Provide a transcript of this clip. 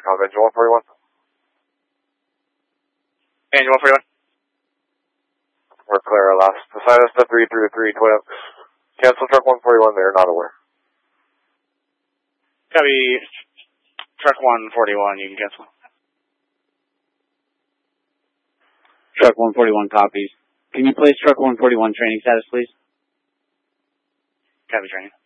Engine 141. Engine 141. We're clear at last. Assign us to 333 Twin. Cancel truck 141, they're not aware. Copy. Truck 141, you can cancel. Truck 141 copies. Can you place truck 141 training status, please? Copy training.